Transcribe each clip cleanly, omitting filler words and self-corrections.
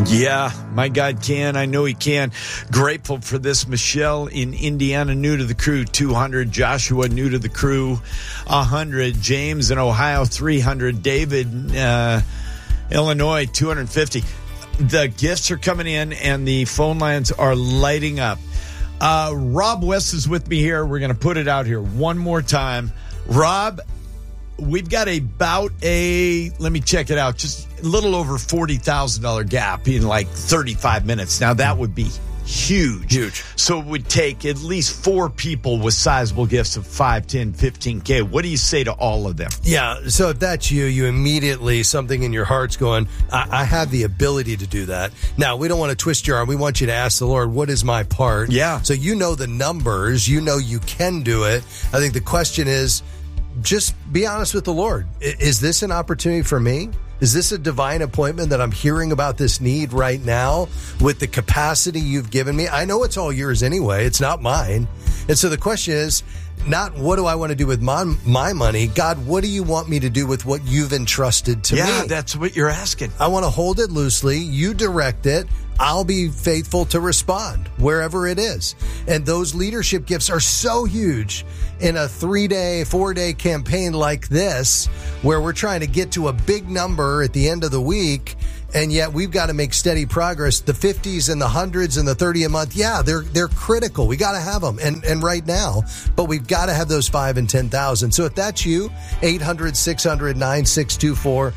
Yeah, my God can. I know he can. Grateful for this. Michelle in Indiana, new to the crew, 200. Joshua, new to the crew, 100. James in Ohio, 300. David, Illinois, 250. The gifts are coming in and the phone lines are lighting up. Rob West is with me here. We're going to put it out here one more time. Rob, we've got let me check it out, just a little over $40,000 gap in like 35 minutes. Now, that would be huge. So it would take at least 4 people with sizable gifts of 5, 10, 15K. What do you say to all of them? Yeah, so if that's you immediately, something in your heart's going, I have the ability to do that. Now, we don't want to twist your arm. We want you to ask the Lord, what is my part? Yeah. So you know the numbers. You know you can do it. I think the question is, just be honest with the Lord. Is this an opportunity for me? Is this a divine appointment that I'm hearing about this need right now with the capacity you've given me? I know it's all yours anyway. It's not mine. And so the question is not what do I want to do with my money? God, what do you want me to do with what you've entrusted to me? Yeah, that's what you're asking. I want to hold it loosely. You direct it. I'll be faithful to respond wherever it is. And those leadership gifts are so huge in a 3-day, 4-day campaign like this, where we're trying to get to a big number at the end of the week. And yet we've got to make steady progress. The 50s and the 100s and the 30 a month, yeah, they're critical. We got to have them, and right now. But we've got to have those 5 and 10,000. So if that's you, 800-600-9624,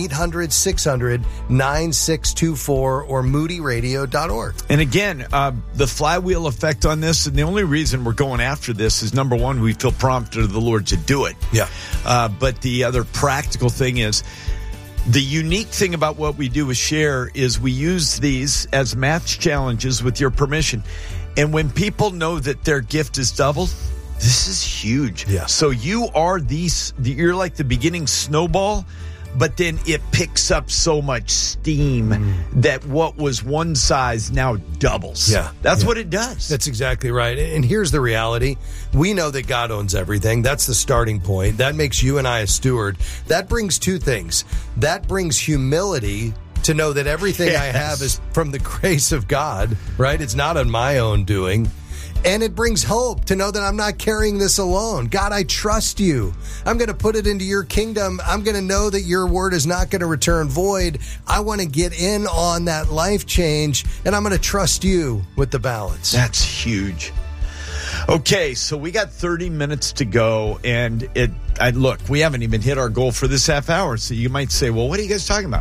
800-600-9624, or moodyradio.org. And again, the flywheel effect on this, and the only reason we're going after this is, number one, we feel prompted of the Lord to do it. Yeah. But the other practical thing is, the unique thing about what we do with Share is we use these as match challenges with your permission. And when people know that their gift is doubled, this is huge. Yeah. So you're like the beginning snowball, but then it picks up so much steam that what was one size now doubles. Yeah. That's what it does. That's exactly right. And here's the reality. We know that God owns everything. That's the starting point. That makes you and I a steward. That brings 2 things. That brings humility to know that everything I have is from the grace of God, right? It's not on my own doing. And it brings hope to know that I'm not carrying this alone. God, I trust you. I'm going to put it into your kingdom. I'm going to know that your word is not going to return void. I want to get in on that life change, and I'm going to trust you with the balance. That's huge. Okay, so we got 30 minutes to go, and look, we haven't even hit our goal for this half hour, so you might say, well, what are you guys talking about?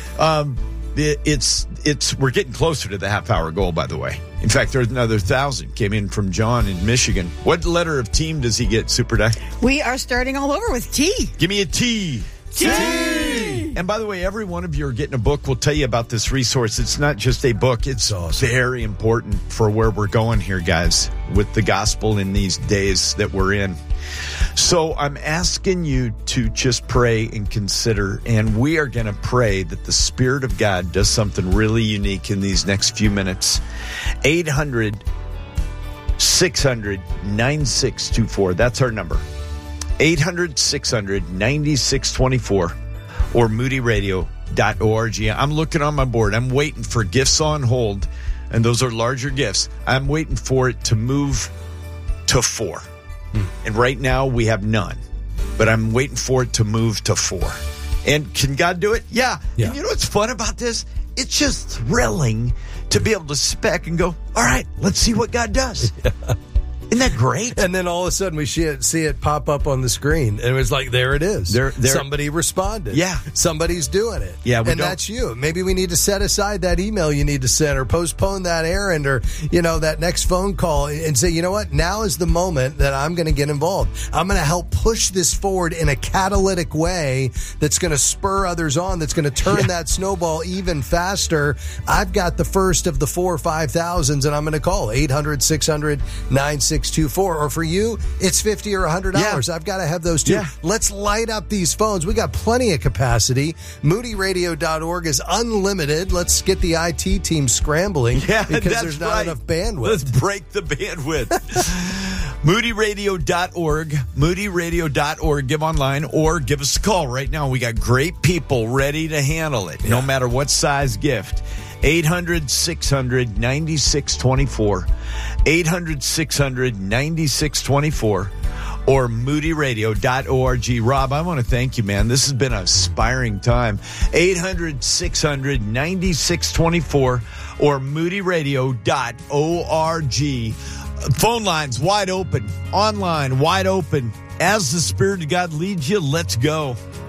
We're getting closer to the half hour goal, by the way. In fact, there's another 1,000 came in from John in Michigan. What letter of team does he get, Super Duck? We are starting all over with T. Give me a T. T. And by the way, every one of you are getting a book. We'll tell you about this resource. It's not just a book. It's awesome. Very important for where we're going here, guys, with the gospel in these days that we're in. So I'm asking you to just pray and consider, and we are going to pray that the Spirit of God does something really unique in these next few minutes. 800-600-9624. That's our number. 800-600-9624 or moodyradio.org. I'm looking on my board. I'm waiting for gifts on hold, and those are larger gifts. I'm waiting for it to move to 4. And right now we have none, but I'm waiting for it to move to 4. And can God do it? Yeah. And you know what's fun about this? It's just thrilling to be able to spec and go, all right, let's see what God does. Yeah. Isn't that great? And then all of a sudden we see it pop up on the screen. And it was like, there it is. Somebody responded. Yeah. Somebody's doing it. Yeah. That's you. Maybe we need to set aside that email you need to send, or postpone that errand, or, that next phone call, and say, you know what? Now is the moment that I'm going to get involved. I'm going to help push this forward in a catalytic way that's going to spur others on, that's going to turn that snowball even faster. I've got the first of the 4 or 5,000s, and I'm going to call 800-600-9624. Or for you, it's $50 or $100. Yeah. I've got to have those too. Yeah. Let's light up these phones. We got plenty of capacity. moodyradio.org is unlimited. Let's get the IT team scrambling because there's not enough bandwidth. Let's break the bandwidth. moodyradio.org. moodyradio.org. Give online or give us a call right now. We got great people ready to handle it, no matter what size gift. 800-600-9624. 800-600-9624. Or moodyradio.org. Rob, I want to thank you, man. This has been an inspiring time. 800-600-9624 or moodyradio.org. Phone lines wide open. Online wide open. As the Spirit of God leads you, let's go.